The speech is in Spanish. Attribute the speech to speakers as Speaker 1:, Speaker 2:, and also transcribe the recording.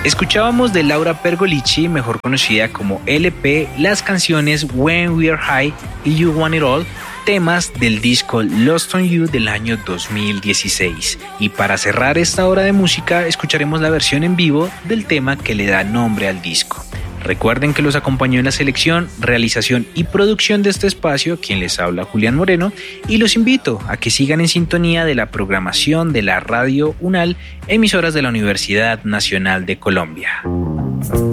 Speaker 1: Escuchábamos de Laura Pergolici, mejor conocida como LP, las canciones When We're High y You Want It All, temas del disco Lost on You del año 2016. Y para cerrar esta hora de música, escucharemos la versión en vivo del tema que le da nombre al disco. Recuerden que los acompañó en la selección, realización y producción de este espacio, quien les habla, Julián Moreno, y los invito a que sigan en sintonía de la programación de la Radio UNAL, emisoras de la Universidad Nacional de Colombia.